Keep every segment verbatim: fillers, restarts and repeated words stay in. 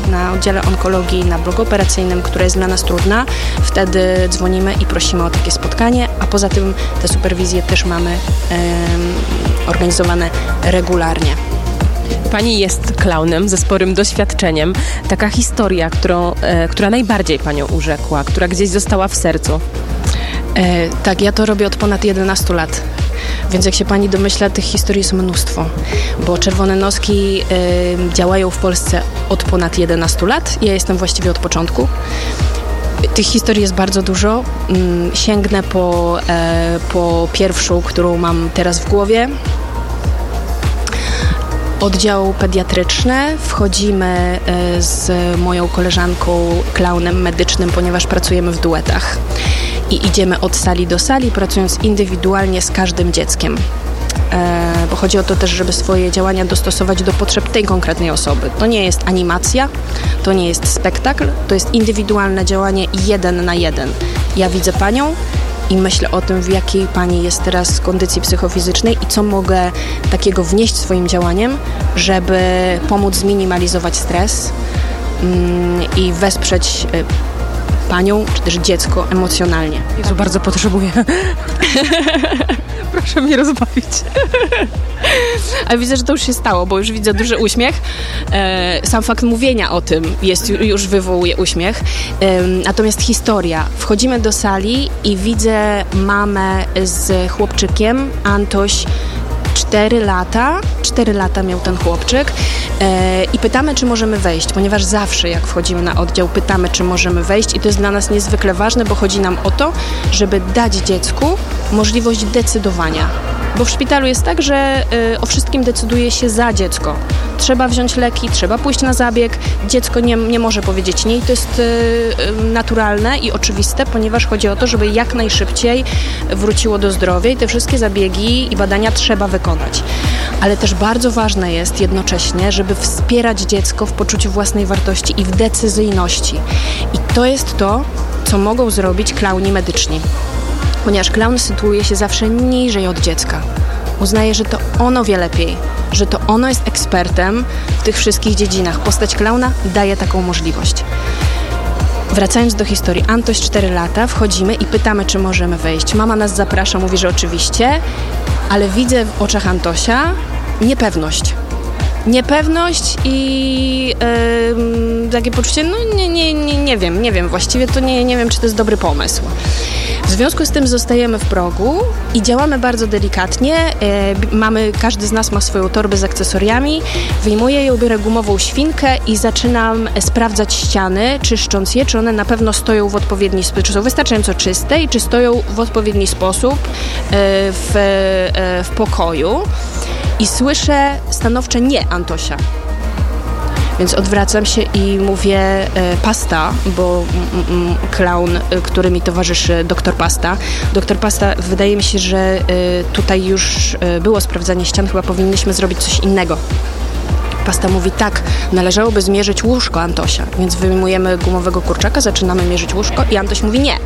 na oddziale onkologii, na bloku operacyjnym, która jest dla nas trudna, wtedy dzwonimy i prosimy o takie spotkanie, a poza tym te superwizje też mamy um, organizowane regularnie. Pani jest klaunem ze sporym doświadczeniem. Taka historia, którą, e, która najbardziej Panią urzekła, która gdzieś została w sercu. E, tak, ja to robię od ponad jedenastu lat. Więc jak się pani domyśla, tych historii jest mnóstwo, bo Czerwone Noski y, działają w Polsce od ponad jedenastu lat. Ja jestem właściwie od początku. Tych historii jest bardzo dużo. Y, sięgnę po, y, po pierwszą, którą mam teraz w głowie. Oddział pediatryczny. Wchodzimy y, z moją koleżanką, klaunem medycznym, ponieważ pracujemy w duetach. I idziemy od sali do sali, pracując indywidualnie z każdym dzieckiem. E, bo chodzi o to też, żeby swoje działania dostosować do potrzeb tej konkretnej osoby. To nie jest animacja, to nie jest spektakl, to jest indywidualne działanie jeden na jeden. Ja widzę panią i myślę o tym, w jakiej pani jest teraz kondycji psychofizycznej i co mogę takiego wnieść swoim działaniem, żeby pomóc zminimalizować stres mm, i wesprzeć y, panią, czy też dziecko emocjonalnie. Jezu, bardzo potrzebuję. Proszę mnie rozbawić. Ale widzę, że to już się stało, bo już widzę duży uśmiech. E, sam fakt mówienia o tym jest, już wywołuje uśmiech. E, natomiast historia. Wchodzimy do sali i widzę mamę z chłopczykiem. Antoś, cztery lata. cztery lata miał ten chłopczyk. E, I pytamy, czy możemy wejść, ponieważ zawsze jak wchodzimy na oddział, pytamy, czy możemy wejść i to jest dla nas niezwykle ważne, bo chodzi nam o to, żeby dać dziecku możliwość decydowania. Bo w szpitalu jest tak, że y, o wszystkim decyduje się za dziecko. Trzeba wziąć leki, trzeba pójść na zabieg. Dziecko nie, nie może powiedzieć nie i to jest y, y, naturalne i oczywiste, ponieważ chodzi o to, żeby jak najszybciej wróciło do zdrowia i te wszystkie zabiegi i badania trzeba wykonać. Ale też bardzo ważne jest jednocześnie, żeby wspierać dziecko w poczuciu własnej wartości i w decyzyjności. I to jest to, co mogą zrobić klauni medyczni. Ponieważ klaun sytuuje się zawsze niżej od dziecka. Uznaje, że to ono wie lepiej, że to ono jest ekspertem w tych wszystkich dziedzinach. Postać klauna daje taką możliwość. Wracając do historii, Antoś cztery lata, wchodzimy i pytamy, czy możemy wejść. Mama nas zaprasza, mówi, że oczywiście, ale widzę w oczach Antosia niepewność. Niepewność i yy, takie poczucie, no nie, nie, nie, nie wiem, nie wiem, właściwie to nie, nie wiem, czy to jest dobry pomysł. W związku z tym zostajemy w progu i działamy bardzo delikatnie. Yy, mamy, każdy z nas ma swoją torbę z akcesoriami, wyjmuję ją, biorę gumową świnkę i zaczynam sprawdzać ściany, czyszcząc je, czy one na pewno stoją w odpowiedni sposób, czy są wystarczająco czyste i czy stoją w odpowiedni sposób yy, w, yy, w pokoju. I słyszę stanowcze nie Antosia. Więc odwracam się i mówię e, Pasta, bo mm, mm, klaun, e, który mi towarzyszy, doktor Pasta. Doktor Pasta, wydaje mi się, że e, tutaj już e, było sprawdzanie ścian, chyba powinniśmy zrobić coś innego. Pasta mówi tak, należałoby zmierzyć łóżko Antosia. Więc wyjmujemy gumowego kurczaka, zaczynamy mierzyć łóżko i Antoś mówi nie.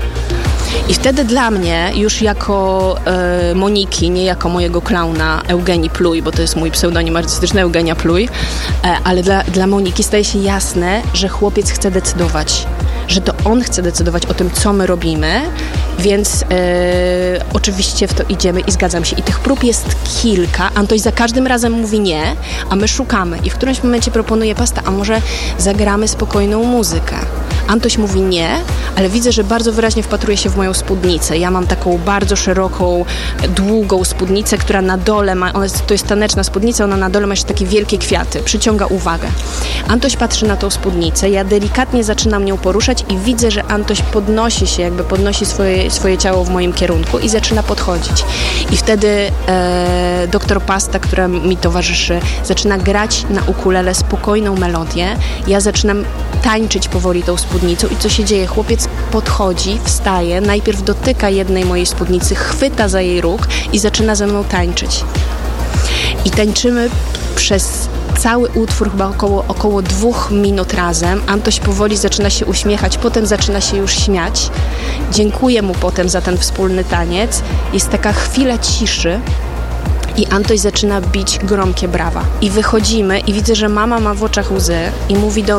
I wtedy dla mnie, już jako e, Moniki, nie jako mojego klauna Eugenii Pluj, bo to jest mój pseudonim artystyczny, Eugenia Pluj, e, ale dla, dla Moniki staje się jasne, że chłopiec chce decydować, że to on chce decydować o tym, co my robimy, więc e, oczywiście w to idziemy i zgadzam się. I tych prób jest kilka. Antoś za każdym razem mówi nie, a my szukamy. I w którymś momencie proponuje Pasta, a może zagramy spokojną muzykę. Antoś mówi nie, ale widzę, że bardzo wyraźnie wpatruje się w moją spódnicę. Ja mam taką bardzo szeroką, długą spódnicę, która na dole ma, ona jest, to jest taneczna spódnica, ona na dole ma jeszcze takie wielkie kwiaty, przyciąga uwagę. Antoś patrzy na tą spódnicę, ja delikatnie zaczynam nią poruszać i widzę, że Antoś podnosi się, jakby podnosi swoje, swoje ciało w moim kierunku i zaczyna podchodzić. I wtedy e, doktor Pasta, która mi towarzyszy, zaczyna grać na ukulele spokojną melodię. Ja zaczynam tańczyć powoli tą spódnicą i co się dzieje? Chłopiec podchodzi, wstaje, najpierw dotyka jednej mojej spódnicy, chwyta za jej róg i zaczyna ze mną tańczyć. I tańczymy przez cały utwór, chyba około, około dwóch minut razem. Antoś powoli zaczyna się uśmiechać, potem zaczyna się już śmiać. Dziękuję mu potem za ten wspólny taniec. Jest taka chwila ciszy i Antoś zaczyna bić gromkie brawa. I wychodzimy i widzę, że mama ma w oczach łzy i mówi do